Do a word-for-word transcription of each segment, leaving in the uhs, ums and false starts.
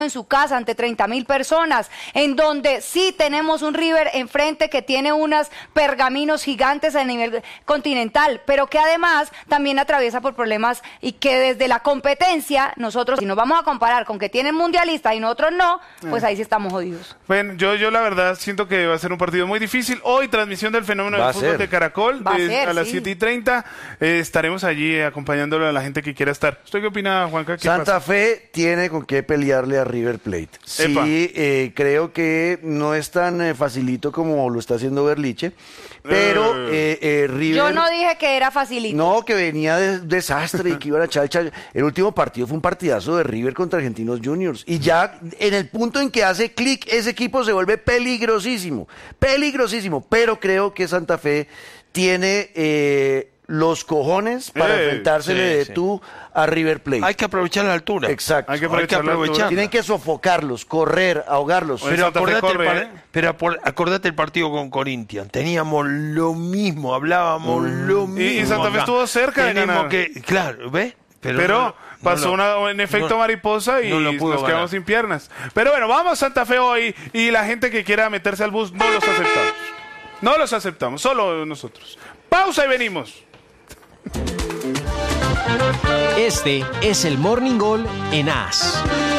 en su casa ante treinta mil personas, en donde sí tenemos un River enfrente que tiene unos pergaminos gigantes a nivel continental, pero que además también atraviesa por problemas y que desde la competencia nosotros, si nos vamos a comparar con que tienen mundialistas y nosotros no, pues ahí sí estamos jodidos. Bueno, yo, yo la verdad siento que va a ser un partido muy difícil. Hoy transmisión del fenómeno Va del a fútbol ser. de Caracol Va a de- ser, a las sí. siete y treinta. Eh, estaremos allí acompañándolo a la gente que quiera estar. ¿Usted qué opina, Juanca? ¿Qué Santa pasa? Fe tiene con qué pelearle a River Plate. Epa. Sí, eh, creo que no es tan eh, facilito como lo está haciendo Berliche, pero eh, eh, River... Yo no dije que era facilito. No, que venía de desastre y que iban a echar, echar. El último partido fue un partidazo de River contra Argentinos Juniors. Y ya en el punto en que hace clic, ese equipo se vuelve peligrosísimo. Peligrosísimo. Pero creo que Santa Fe tiene eh, los cojones para Eh, enfrentársele sí, de sí. tú a River Plate. Hay que aprovechar la altura. Exacto. Hay que Hay que aprovechar la aprovechar. altura. Tienen que sofocarlos, correr, ahogarlos. Oye, Pero Santa Fe acordate, el corre, par- ¿eh? pero apor- acordate el partido con Corinthians. Teníamos lo mismo, hablábamos lo Mm. Y- y mismo. Santa Fe acá. estuvo cerca de Tenemos ganar. que, claro, ¿ves? Pero, no- pasó no lo- una, en efecto no- mariposa y no lo nos pudo quedamos ganar. sin piernas. Pero bueno, vamos Santa Fe hoy y la gente que quiera meterse al bus no los aceptamos. No los aceptamos, solo nosotros. Pausa y venimos. Este es el Morning Gol en A S.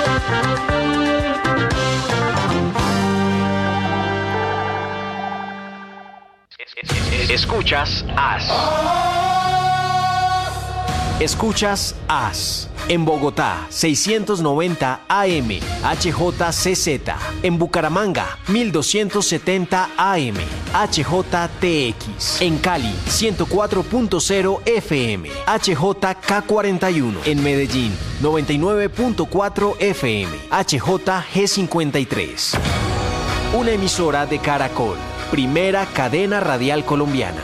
Escuchas A S. Escuchas A S. En Bogotá, seiscientos noventa A M, H J C Z. En Bucaramanga, mil doscientos setenta A M, H J T X. En Cali, ciento cuatro punto cero F M, H J K cuarenta y uno. En Medellín, noventa y nueve punto cuatro F M, H J G cincuenta y tres. Una emisora de Caracol, primera cadena radial colombiana.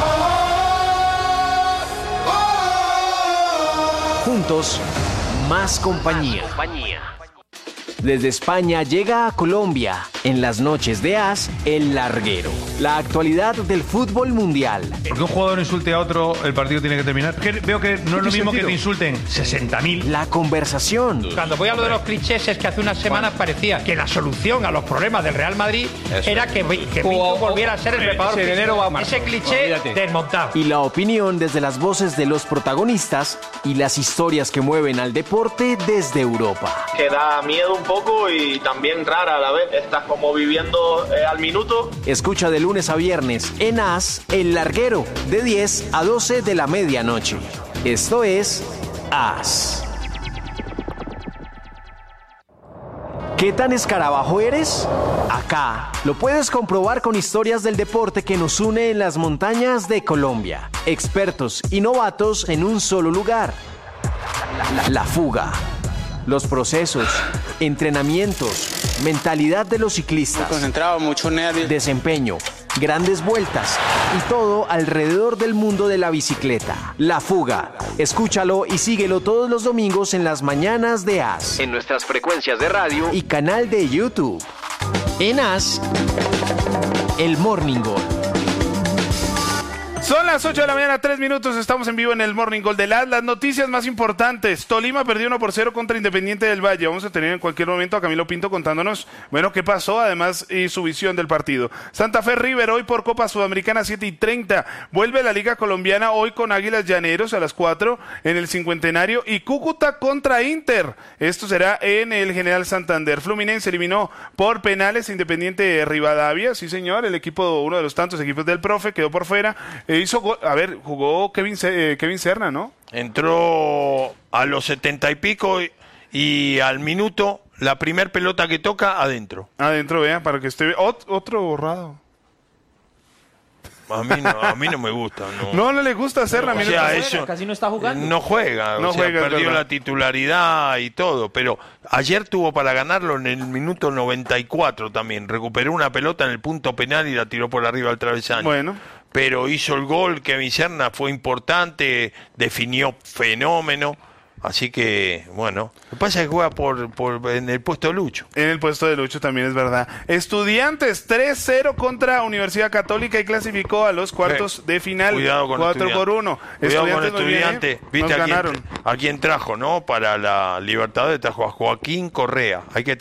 Juntos, más compañía. Desde España llega a Colombia, en las noches de A S, El Larguero. La actualidad del fútbol mundial. Porque un jugador insulte a otro, el partido tiene que terminar. Que veo que no es lo mismo que te insulten sesenta mil. La conversación. Cuando voy a lo de los clichés es que hace unas semanas parecía que la solución a los problemas del Real Madrid era que, que Pinto volviera a ser el preparador en enero va a marzo. Ese cliché Olvídate. desmontado. Y la opinión desde las voces de los protagonistas y las historias que mueven al deporte desde Europa. Que da miedo un poco y también rara a la vez. Estás como viviendo eh, al minuto. Escucha de lunes a viernes en A S, El Larguero, de diez a doce de la medianoche. Esto es A S. ¿Qué tan escarabajo eres? Acá lo puedes comprobar con historias del deporte que nos une en las montañas de Colombia. Expertos y novatos en un solo lugar. La, la fuga. Los procesos, entrenamientos, mentalidad de los ciclistas. Concentrado, mucho nervio. Desempeño, grandes vueltas y todo alrededor del mundo de la bicicleta. La Fuga. Escúchalo y síguelo todos los domingos en las mañanas de A S. En nuestras frecuencias de radio y canal de YouTube. En A S, el Morning Gol. Son las ocho de la mañana, tres minutos, estamos en vivo en el Morning Gol de las, las noticias más importantes. Tolima perdió uno por cero contra Independiente del Valle. Vamos a tener en cualquier momento a Camilo Pinto contándonos, bueno, qué pasó, además, y su visión del partido. Santa Fe River hoy por Copa Sudamericana siete y treinta. Vuelve la Liga Colombiana hoy con Águilas Llaneros a las cuatro en el Cincuentenario y Cúcuta contra Inter. Esto será en el General Santander. Fluminense eliminó por penales Independiente de Rivadavia. Sí, señor, el equipo, uno de los tantos equipos del profe, quedó por fuera. Eh, hizo gol, a ver, jugó Kevin, eh, Kevin Serna, ¿no? Entró a los setenta y pico y, y al minuto la primer pelota que toca adentro. Adentro, vean, para que esté Ot- otro borrado. A mí no, a mí no me gusta. No, No, no le gusta Serna. o mire, sea, no eso, juega. Casi no está jugando. no juega, No o sea, juega, es perdió verdad. la titularidad y todo, pero ayer tuvo para ganarlo en el minuto noventa y cuatro también. Recuperó una pelota en el punto penal y la tiró por arriba al travesaño. Bueno. Pero hizo el gol, Kevin Serna fue importante, definió fenómeno. Así que, bueno, lo que pasa es que juega por, por, en el puesto de Lucho. En el puesto de Lucho también es verdad. Estudiantes tres cero contra Universidad Católica y clasificó a los cuartos Eh, de final. Cuidado con cuatro Estudiante. por uno. Cuidado con Estudiantes muy bien, Estudiante. ¿eh? ¿Viste Nos a quién, ganaron. a quién trajo, no? Para la Libertadores trajo a Joaquín Correa. Hay que